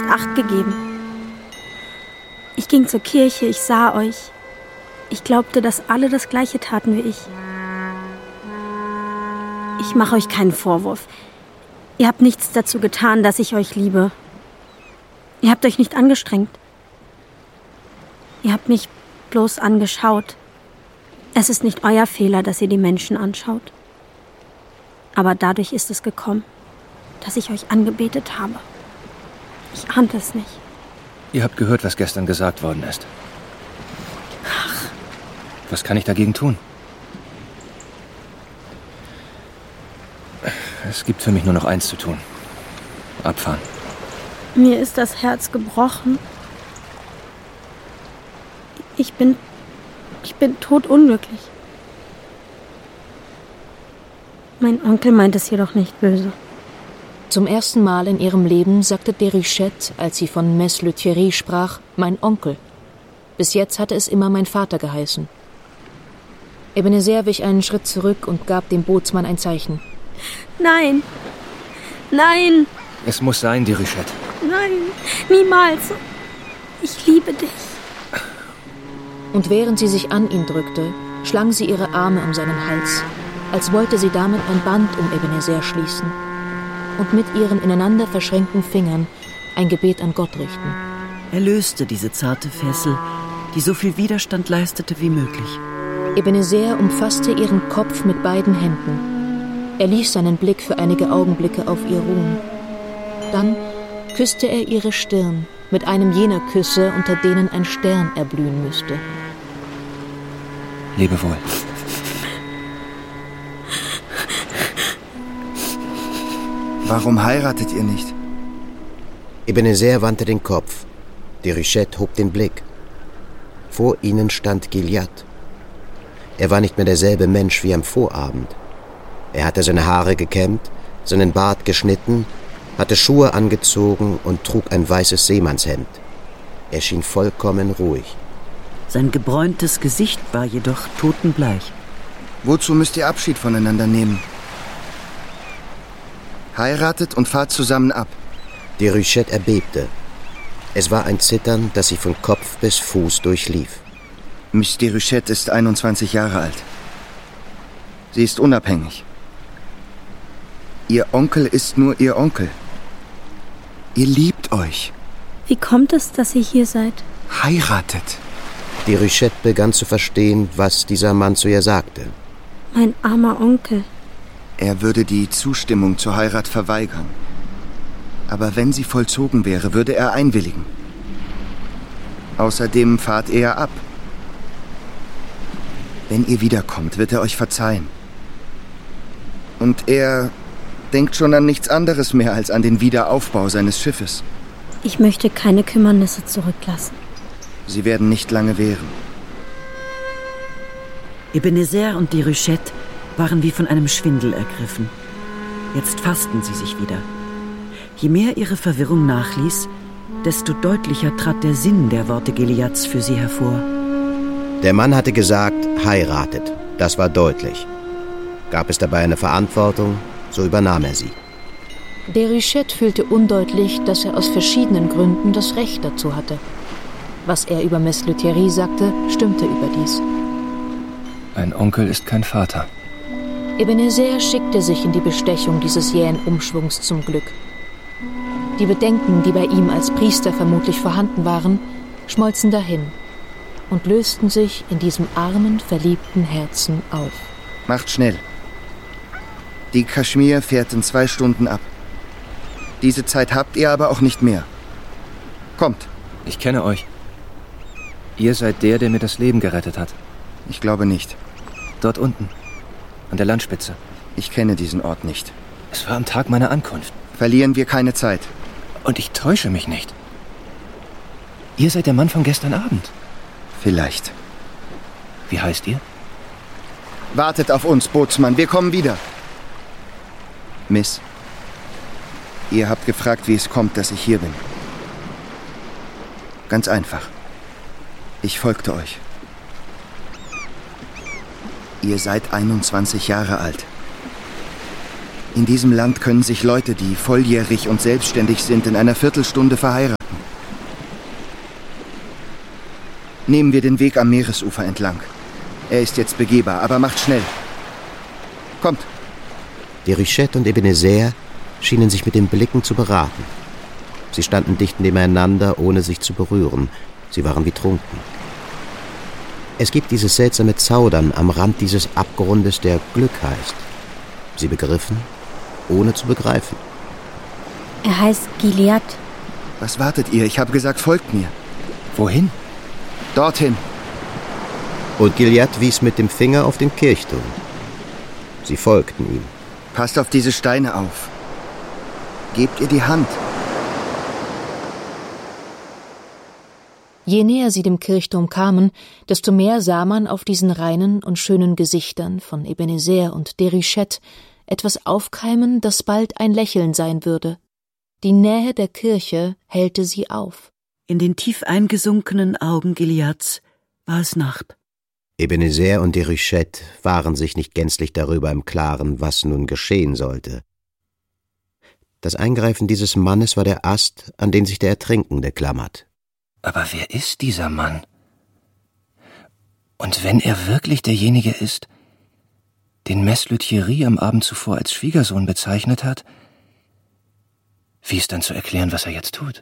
Acht gegeben. Ich ging zur Kirche, ich sah euch. Ich glaubte, dass alle das Gleiche taten wie ich. Ich mache euch keinen Vorwurf. Ihr habt nichts dazu getan, dass ich euch liebe. Ihr habt euch nicht angestrengt. Ihr habt mich bloß angeschaut. Es ist nicht euer Fehler, dass ihr die Menschen anschaut. Aber dadurch ist es gekommen, dass ich euch angebetet habe. Ich ahnte es nicht. Ihr habt gehört, was gestern gesagt worden ist. Ach. Was kann ich dagegen tun? Es gibt für mich nur noch eins zu tun. Abfahren. Mir ist das Herz gebrochen. Ich bin todunglücklich. Mein Onkel meint es jedoch nicht böse. Zum ersten Mal in ihrem Leben sagte Déruchette, als sie von Mess Lethierry sprach, mein Onkel. Bis jetzt hatte es immer mein Vater geheißen. Ebenezer wich einen Schritt zurück und gab dem Bootsmann ein Zeichen. Nein! Nein! Es muss sein, Déruchette. Nein! Niemals! Ich liebe dich! Und während sie sich an ihn drückte, schlang sie ihre Arme um seinen Hals, als wollte sie damit ein Band um Ebenezer schließen und mit ihren ineinander verschränkten Fingern ein Gebet an Gott richten. Er löste diese zarte Fessel, die so viel Widerstand leistete wie möglich. Ebenezer umfasste ihren Kopf mit beiden Händen. Er ließ seinen Blick für einige Augenblicke auf ihr ruhen. Dann küsste er ihre Stirn mit einem jener Küsse, unter denen ein Stern erblühen müsste. Lebe wohl. Warum heiratet ihr nicht? Ebenezer wandte den Kopf. Déruchette hob den Blick. Vor ihnen stand Gilliatt. Er war nicht mehr derselbe Mensch wie am Vorabend. Er hatte seine Haare gekämmt, seinen Bart geschnitten, hatte Schuhe angezogen und trug ein weißes Seemannshemd. Er schien vollkommen ruhig. Sein gebräuntes Gesicht war jedoch totenbleich. Wozu müsst ihr Abschied voneinander nehmen? Heiratet und fahrt zusammen ab. Déruchette erbebte. Es war ein Zittern, das sie von Kopf bis Fuß durchlief. Miss Déruchette ist 21 Jahre alt. Sie ist unabhängig. Ihr Onkel ist nur ihr Onkel. Ihr liebt euch. Wie kommt es, dass ihr hier seid? Heiratet. Déruchette begann zu verstehen, was dieser Mann zu ihr sagte. Mein armer Onkel. Er würde die Zustimmung zur Heirat verweigern. Aber wenn sie vollzogen wäre, würde er einwilligen. Außerdem fahrt er ab. Wenn ihr wiederkommt, wird er euch verzeihen. Und er denkt schon an nichts anderes mehr als an den Wiederaufbau seines Schiffes. Ich möchte keine Kümmernisse zurücklassen. Sie werden nicht lange währen. Ebenezer und Déruchette waren wie von einem Schwindel ergriffen. Jetzt fassten sie sich wieder. Je mehr ihre Verwirrung nachließ, desto deutlicher trat der Sinn der Worte Gilliatts für sie hervor. Der Mann hatte gesagt, heiratet. Das war deutlich. Gab es dabei eine Verantwortung, so übernahm er sie. Déruchette fühlte undeutlich, dass er aus verschiedenen Gründen das Recht dazu hatte. Was er über Mess Lethierry sagte, stimmte überdies. Ein Onkel ist kein Vater. Ebenezer schickte sich in die Bestechung dieses jähen Umschwungs zum Glück. Die Bedenken, die bei ihm als Priester vermutlich vorhanden waren, schmolzen dahin und lösten sich in diesem armen, verliebten Herzen auf. Macht schnell. Die Kaschmir fährt in 2 Stunden ab. Diese Zeit habt ihr aber auch nicht mehr. Kommt. Ich kenne euch. Ihr seid der mir das Leben gerettet hat. Ich glaube nicht. Dort unten, an der Landspitze. Ich kenne diesen Ort nicht. Es war am Tag meiner Ankunft. Verlieren wir keine Zeit. Und ich täusche mich nicht. Ihr seid der Mann von gestern Abend. Vielleicht. Wie heißt ihr? Wartet auf uns, Bootsmann. Wir kommen wieder. Miss, ihr habt gefragt, wie es kommt, dass ich hier bin. Ganz einfach. Ich folgte euch. Ihr seid 21 Jahre alt. In diesem Land können sich Leute, die volljährig und selbstständig sind, in einer Viertelstunde verheiraten. Nehmen wir den Weg am Meeresufer entlang. Er ist jetzt begehbar, aber macht schnell. Kommt. Déruchette und Ebenezer schienen sich mit den Blicken zu beraten. Sie standen dicht nebeneinander, ohne sich zu berühren. Sie waren wie trunken. Es gibt dieses seltsame Zaudern am Rand dieses Abgrundes, der Glück heißt. Sie begriffen, ohne zu begreifen. Er heißt Gilead. Was wartet ihr? Ich habe gesagt, folgt mir. Wohin? Dorthin. Und Gilead wies mit dem Finger auf den Kirchturm. Sie folgten ihm. Passt auf diese Steine auf. Gebt ihr die Hand. Je näher sie dem Kirchturm kamen, desto mehr sah man auf diesen reinen und schönen Gesichtern von Ebenezer und Déruchette etwas aufkeimen, das bald ein Lächeln sein würde. Die Nähe der Kirche hellte sie auf. In den tief eingesunkenen Augen Gileads war es Nacht. Ebenezer und Déruchette waren sich nicht gänzlich darüber im Klaren, was nun geschehen sollte. Das Eingreifen dieses Mannes war der Ast, an den sich der Ertrinkende klammert. Aber wer ist dieser Mann? Und wenn er wirklich derjenige ist, den Mess Lethierry am Abend zuvor als Schwiegersohn bezeichnet hat, wie ist dann zu erklären, was er jetzt tut?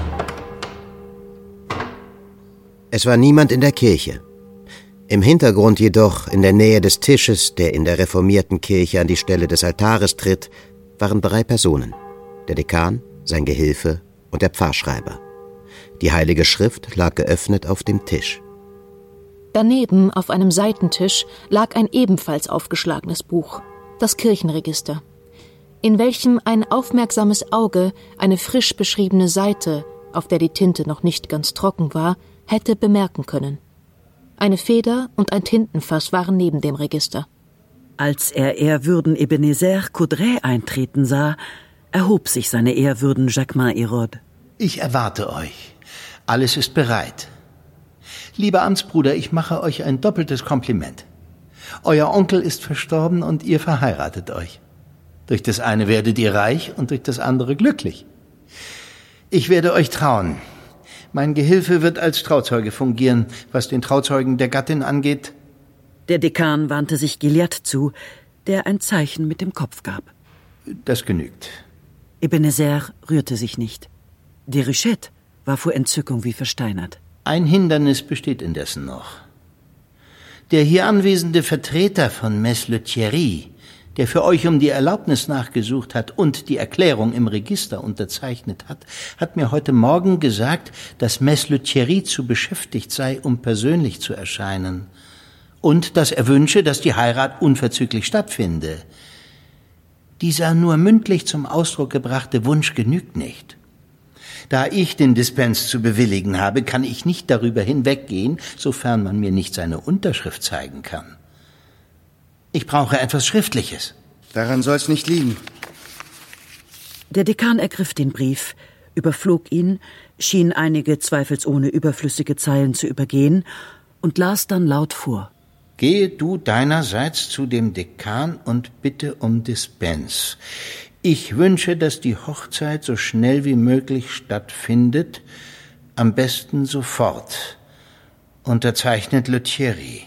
Es war niemand in der Kirche. Im Hintergrund jedoch, in der Nähe des Tisches, der in der reformierten Kirche an die Stelle des Altares tritt, waren 3 Personen: der Dekan, sein Gehilfe und der Pfarrschreiber. Die Heilige Schrift lag geöffnet auf dem Tisch. Daneben, auf einem Seitentisch, lag ein ebenfalls aufgeschlagenes Buch, das Kirchenregister, in welchem ein aufmerksames Auge eine frisch beschriebene Seite, auf der die Tinte noch nicht ganz trocken war, hätte bemerken können. Eine Feder und ein Tintenfass waren neben dem Register. Als er Ehrwürden Ebenezer Coudray eintreten sah, erhob sich seine Ehrwürden Jacquemin Hérode. Ich erwarte euch. Alles ist bereit. Lieber Amtsbruder, ich mache euch ein doppeltes Kompliment. Euer Onkel ist verstorben und ihr verheiratet euch. Durch das eine werdet ihr reich und durch das andere glücklich. Ich werde euch trauen. Mein Gehilfe wird als Trauzeuge fungieren, was den Trauzeugen der Gattin angeht. Der Dekan wandte sich Gilead zu, der ein Zeichen mit dem Kopf gab. Das genügt. Ebenezer rührte sich nicht. Déruchette war vor Entzückung wie versteinert. Ein Hindernis besteht indessen noch. Der hier anwesende Vertreter von Mess Lethierry, der für euch um die Erlaubnis nachgesucht hat und die Erklärung im Register unterzeichnet hat, hat mir heute Morgen gesagt, dass Mess Lethierry zu beschäftigt sei, um persönlich zu erscheinen, und dass er wünsche, dass die Heirat unverzüglich stattfinde. Dieser nur mündlich zum Ausdruck gebrachte Wunsch genügt nicht. Da ich den Dispens zu bewilligen habe, kann ich nicht darüber hinweggehen, sofern man mir nicht seine Unterschrift zeigen kann. Ich brauche etwas Schriftliches. Daran soll's nicht liegen. Der Dekan ergriff den Brief, überflog ihn, schien einige zweifelsohne überflüssige Zeilen zu übergehen und las dann laut vor. Gehe du deinerseits zu dem Dekan und bitte um Dispens. Ich wünsche, dass die Hochzeit so schnell wie möglich stattfindet, am besten sofort. Unterzeichnet Lethierry.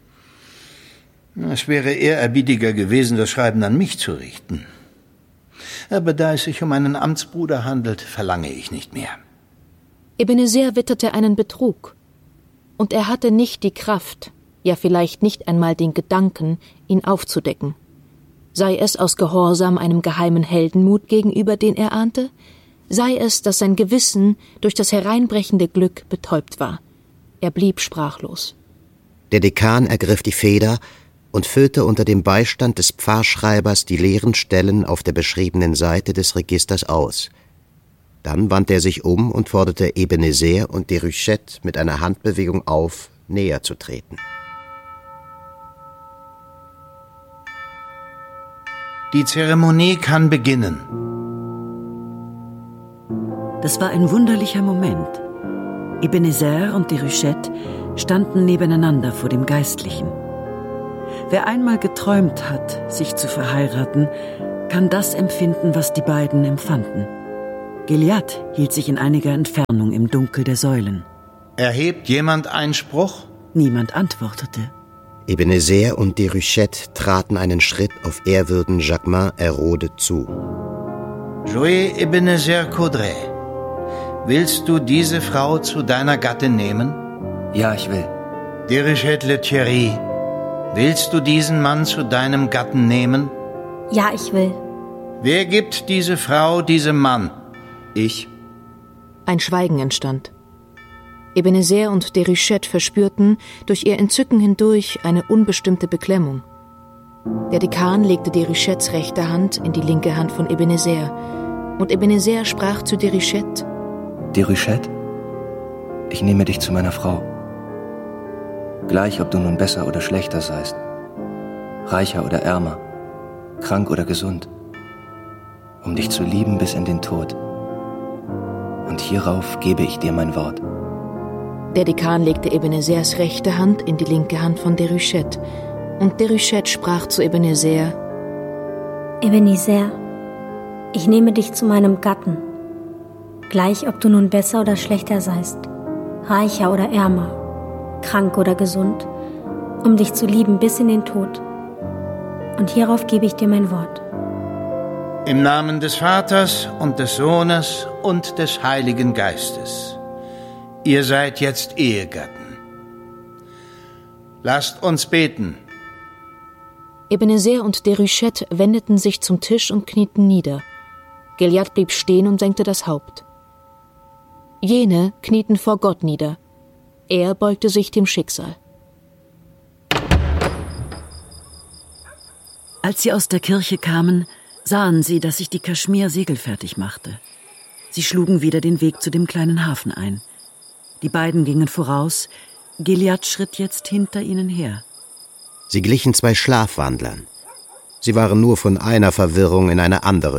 Es wäre ehrerbietiger gewesen, das Schreiben an mich zu richten. Aber da es sich um einen Amtsbruder handelt, verlange ich nicht mehr. Ebenezer witterte einen Betrug. Und er hatte nicht die Kraft, ja vielleicht nicht einmal den Gedanken, ihn aufzudecken. Sei es aus Gehorsam einem geheimen Heldenmut gegenüber, den er ahnte, sei es, dass sein Gewissen durch das hereinbrechende Glück betäubt war. Er blieb sprachlos. Der Dekan ergriff die Feder und füllte unter dem Beistand des Pfarrschreibers die leeren Stellen auf der beschriebenen Seite des Registers aus. Dann wandte er sich um und forderte Ebenezer und Déruchette mit einer Handbewegung auf, näher zu treten. Die Zeremonie kann beginnen. Das war ein wunderlicher Moment. Ebenezer und Déruchette standen nebeneinander vor dem Geistlichen. Wer einmal geträumt hat, sich zu verheiraten, kann das empfinden, was die beiden empfanden. Gilead hielt sich in einiger Entfernung im Dunkel der Säulen. Erhebt jemand Einspruch? Niemand antwortete. Ebenezer und Déruchette traten einen Schritt auf ehrwürden Jacquemin Hérode zu. Joël Ebenezer Caudray, willst du diese Frau zu deiner Gattin nehmen? Ja, ich will. Déruchette Lethierry, willst du diesen Mann zu deinem Gatten nehmen? Ja, ich will. Wer gibt diese Frau diesem Mann? Ich. Ein Schweigen entstand. Ebenezer und Déruchette verspürten durch ihr Entzücken hindurch eine unbestimmte Beklemmung. Der Dekan legte Déruchettes rechte Hand in die linke Hand von Ebenezer, und Ebenezer sprach zu Déruchette: Déruchette, ich nehme dich zu meiner Frau. Gleich, ob du nun besser oder schlechter seist, reicher oder ärmer, krank oder gesund, um dich zu lieben bis in den Tod. Und hierauf gebe ich dir mein Wort. Der Dekan legte Ebenezers rechte Hand in die linke Hand von Déruchette, und Déruchette sprach zu Ebenezer: Ebenezer, ich nehme dich zu meinem Gatten. Gleich, ob du nun besser oder schlechter seist, reicher oder ärmer, krank oder gesund, um dich zu lieben bis in den Tod. Und hierauf gebe ich dir mein Wort. Im Namen des Vaters und des Sohnes und des Heiligen Geistes. Ihr seid jetzt Ehegatten. Lasst uns beten. Ebenezer und Déruchette wendeten sich zum Tisch und knieten nieder. Gilead blieb stehen und senkte das Haupt. Jene knieten vor Gott nieder. Er beugte sich dem Schicksal. Als sie aus der Kirche kamen, sahen sie, dass sich die Kaschmir segelfertig machte. Sie schlugen wieder den Weg zu dem kleinen Hafen ein. Die beiden gingen voraus, Gilead schritt jetzt hinter ihnen her. Sie glichen zwei Schlafwandlern. Sie waren nur von einer Verwirrung in eine andere